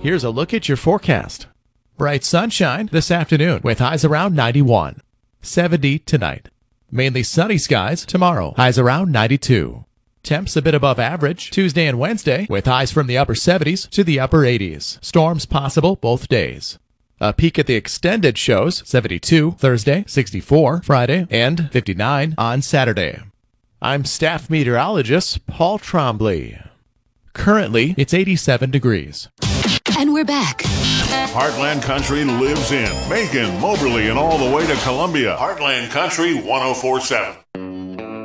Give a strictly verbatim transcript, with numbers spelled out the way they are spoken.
Here's a look at your forecast. Bright sunshine this afternoon with highs around ninety-one. seventy tonight. Mainly sunny skies tomorrow. Highs around ninety-two. Temps a bit above average Tuesday and Wednesday with highs from the upper seventies to the upper eighties. Storms possible both days. A peek at the extended shows, seventy-two Thursday, sixty-four Friday, and fifty-nine on Saturday. I'm staff meteorologist Paul Trombley. Currently, it's eighty-seven degrees. And we're back. Heartland Country lives in Macon, Moberly, and all the way to Columbia. Heartland Country one oh four point seven.